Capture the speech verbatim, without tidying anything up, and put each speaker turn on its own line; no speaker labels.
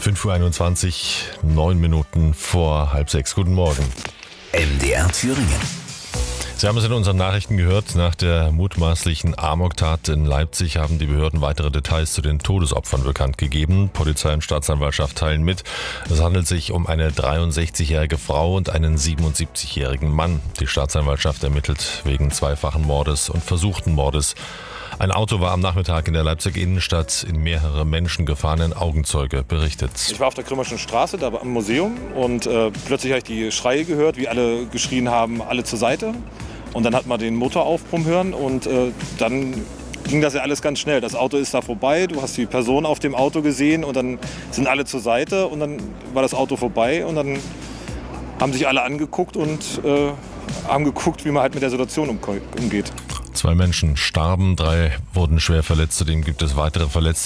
fünf Uhr einundzwanzig, neun Minuten vor halb sechs. Guten Morgen.
M D R Thüringen.
Sie haben es in unseren Nachrichten gehört. Nach der mutmaßlichen Amoktat in Leipzig haben die Behörden weitere Details zu den Todesopfern bekannt gegeben. Polizei und Staatsanwaltschaft teilen mit. Es handelt sich um eine dreiundsechzigjährige Frau und einen siebenundsiebzigjährigen Mann. Die Staatsanwaltschaft ermittelt wegen zweifachen Mordes und versuchten Mordes. Ein Auto war am Nachmittag in der Leipziger Innenstadt in mehrere Menschen gefahren, ein Augenzeuge berichtet.
Ich war auf der Krümmerschen Straße, da am Museum, und äh, plötzlich habe ich die Schreie gehört, wie alle geschrien haben, alle zur Seite. Und dann hat man den Motor aufbrummen hören und äh, dann ging das ja alles ganz schnell. Das Auto ist da vorbei, du hast die Person auf dem Auto gesehen und dann sind alle zur Seite und dann war das Auto vorbei und dann haben sich alle angeguckt und äh, haben geguckt, wie man halt mit der Situation umgeht.
Zwei Menschen starben, drei wurden schwer verletzt, zudem gibt es weitere Verletzte.